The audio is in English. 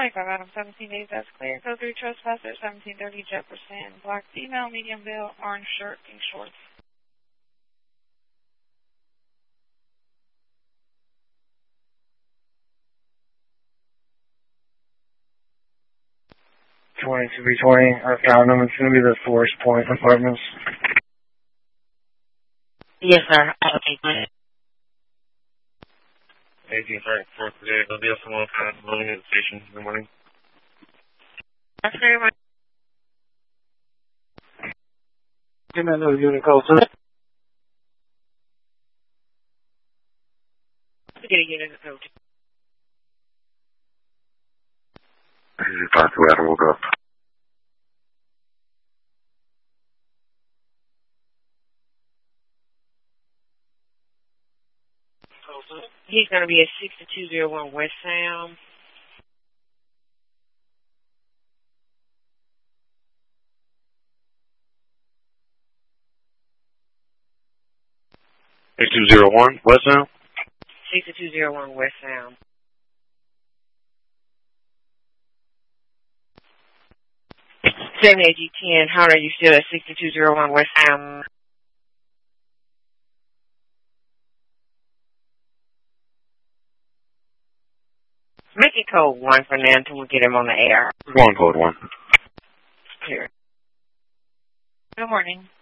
25 Adam, 17 days, that's clear. Code 3 trespasser, 1730 Jefferson. Black female, medium bill, orange shirt, pink shorts. $22B20, I found them. It's going to be the Forest Point Apartments. Yes, sir. Okay, go ahead. 18th, right, 4th today. There'll be someone loading at the station in the morning. That's very much. Give me another unit code, sir. Get a unit code. This is 5 2 Adam, woke up. He's going to be at 6201 West Sound. $6201 West Sound? 6201 West Sound. 78G10, Hunter, you still at 6201 West Sound? Make it code 1 for now until we get him on the air. We're going code 1. Clear. Good morning.